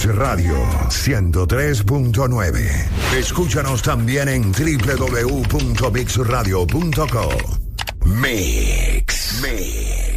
Mix Radio 103.9. Escúchanos también en www.mixradio.co. Mix.